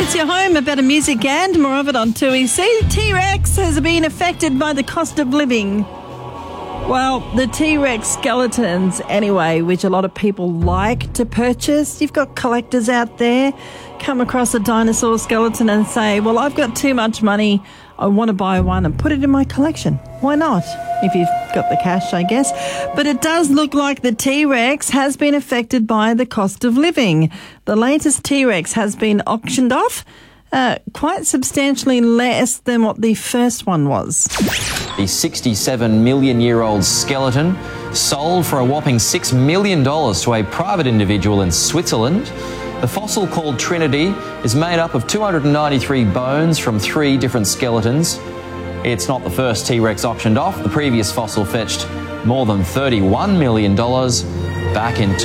It's your home, about a music and more of it on 2EC. T-Rex has been affected by the cost of living. Well, the T-Rex skeletons, anyway, which a lot of people like to purchase. You've got collectors out there come across a dinosaur skeleton and say, well, I've got too much money, I want to buy one and put it in my collection. Why not? If you've got the cash, I guess. But it does look like the T-Rex has been affected by the cost of living. The latest T-Rex has been auctioned off, quite substantially less than what the first one was. The 67-million-year-old skeleton sold for a whopping $6 million to a private individual in Switzerland. The fossil, called Trinity, is made up of 293 bones from 3 different skeletons. It's not the first T-Rex auctioned off. The previous fossil fetched more than $31 million back in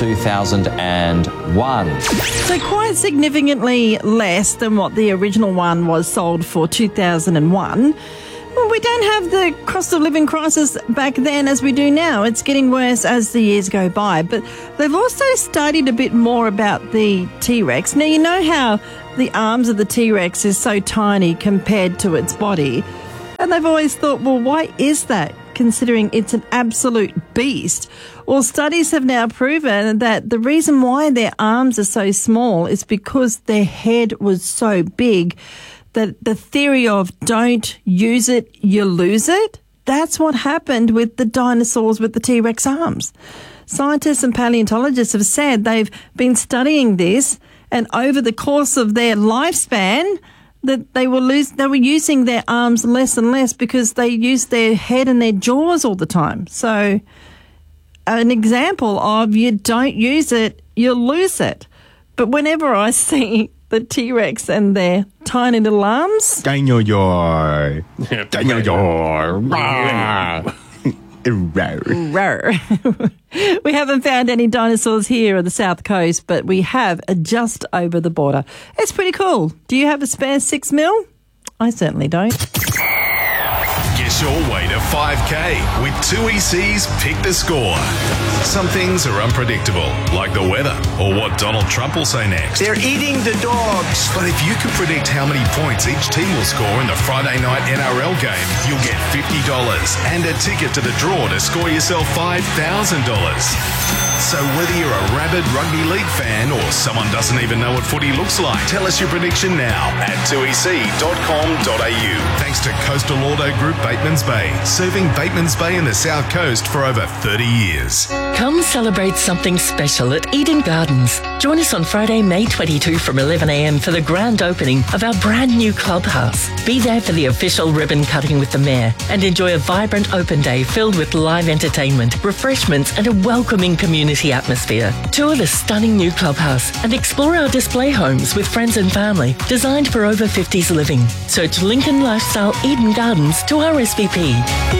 2001. So quite significantly less than what the original one was sold for, 2001. Well, we don't have the cost of living crisis back then as we do now. It's getting worse as the years go by. But they've also studied a bit more about the T-Rex. Now, you know how the arms of the T-Rex is so tiny compared to its body. And they've always thought, well, why is that, considering it's an absolute beast? Well, studies have now proven that the reason why their arms are so small is because their head was so big. That the theory of don't use it, you lose it, that's what happened with the dinosaurs with the T-Rex arms. Scientists and paleontologists have said they've been studying this, and over the course of their lifespan, that they were using their arms less and less because they used their head and their jaws all the time. So an example of you don't use it, you lose it. But whenever I see the T-Rex and their tiny little arms, Dinosaur. we haven't found any dinosaurs here on the south coast, but we have just over the border. It's pretty cool. Do you have a spare $6 million? I certainly don't. Get your way to 5K with 2EC's Pick the Score. Some things are unpredictable, like the weather or what Donald Trump will say next. They're eating the dogs. But if you can predict how many points each team will score in the Friday night NRL game, you'll get $50 and a ticket to the draw to score yourself $5,000. So whether you're a rabid rugby league fan or someone doesn't even know what footy looks like, tell us your prediction now at 2ec.com.au. Thanks to Coastal Auto Group Batemans Bay, serving Batemans Bay in the South Coast for over 30 years. Come celebrate something special at Eden Gardens. Join us on Friday, May 22 from 11 a.m. for the grand opening of our brand new clubhouse. Be there for the official ribbon cutting with the Mayor and enjoy a vibrant open day filled with live entertainment, refreshments and a welcoming community atmosphere. Tour the stunning new clubhouse and explore our display homes with friends and family, designed for over 50s living. Search Lincoln Lifestyle Eden Gardens to RSVP.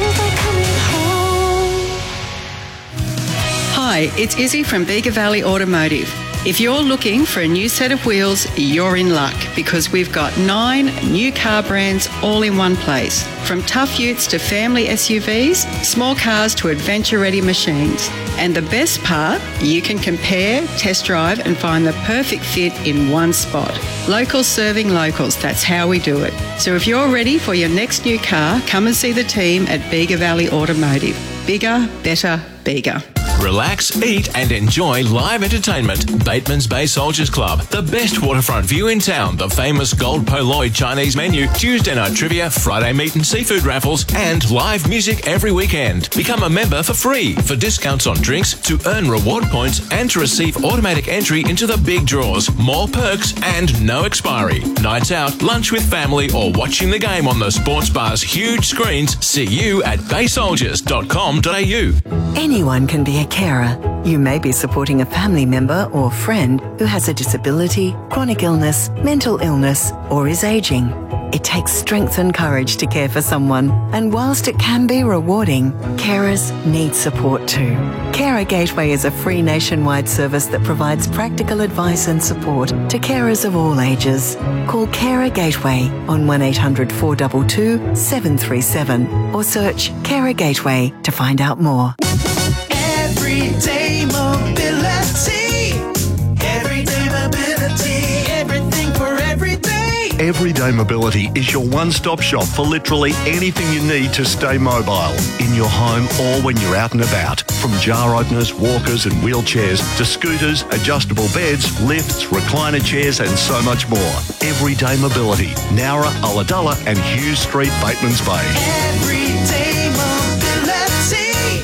Hi, it's Izzy from Bega Valley Automotive. If you're looking for a new set of wheels, you're in luck because we've got 9 new car brands all in one place. From tough utes to family SUVs, small cars to adventure-ready machines. And the best part, you can compare, test drive and find the perfect fit in one spot. Locals serving locals, that's how we do it. So if you're ready for your next new car, come and see the team at Bega Valley Automotive. Bigger, better, bigger. Relax, eat and enjoy live entertainment. Batemans Bay Soldiers Club, the best waterfront view in town, the famous Gold Poloid Chinese menu, Tuesday night trivia, Friday meat and seafood raffles and live music every weekend. Become a member for free for discounts on drinks, to earn reward points and to receive automatic entry into the big draws, more perks and no expiry. Nights out, lunch with family or watching the game on the sports bar's huge screens. See you at baysoldiers.com.au. Anyone can be a carer. You may be supporting a family member or friend who has a disability, chronic illness, mental illness, or is aging. It takes strength and courage to care for someone, and whilst it can be rewarding, carers need support too. Carer Gateway is a free nationwide service that provides practical advice and support to carers of all ages. Call Carer Gateway on 1800 422 737 or search Carer Gateway to find out more. Everyday mobility. Everyday mobility. Everything for everyday. Everyday Mobility is your one-stop shop for literally anything you need to stay mobile, in your home or when you're out and about. From jar openers, walkers and wheelchairs to scooters, adjustable beds, lifts, recliner chairs and so much more. Everyday Mobility, Nowra, Ulladulla and Hughes Street, Batemans Bay. Everyday Mobility.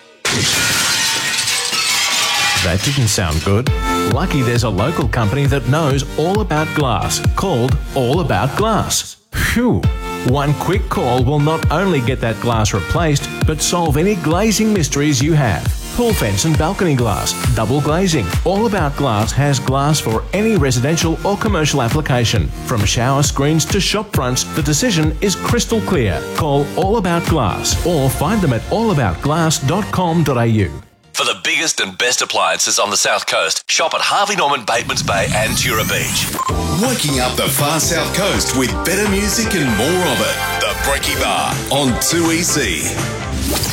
That didn't sound good. Lucky there's a local company that knows all about glass, called All About Glass. Phew. One quick call will not only get that glass replaced, but solve any glazing mysteries you have. Pool fence and balcony glass, double glazing. All About Glass has glass for any residential or commercial application. From shower screens to shop fronts, the decision is crystal clear. Call All About Glass or find them at allaboutglass.com.au. For the biggest and best appliances on the South Coast, shop at Harvey Norman, Batemans Bay and Tura Beach. Waking up the far South Coast with better music and more of it. The Brekkie Bar on 2EC.